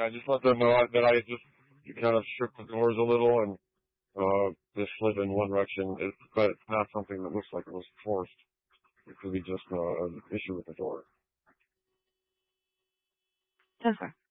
I just let them know that I just kind of shook the doors a little and just slid in one direction. But it's not something that looks like it was forced. It could be just an issue with the door. That's fair.